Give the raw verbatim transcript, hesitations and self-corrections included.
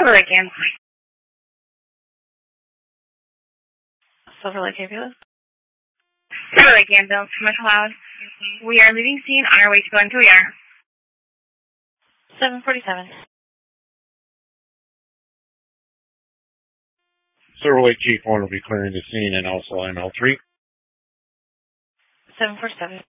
Silver Lake Ambulance. Silver Lake Ambulance? Silver Lake Ambulance, commercial loud. We are leaving scene on our way to Glen Couillard. seven forty-seven. Silver Lake Chief one will be clearing the scene and also M L three. seven forty-seven.